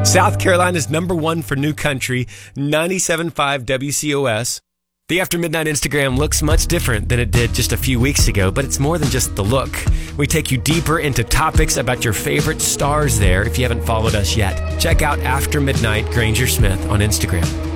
South Carolina's #1 for new country, 97.5 WCOS. The After Midnight Instagram looks much different than it did just a few weeks ago, but it's more than just the look. We take you deeper into topics about your favorite stars there if you haven't followed us yet. Check out After Midnight Granger Smith on Instagram.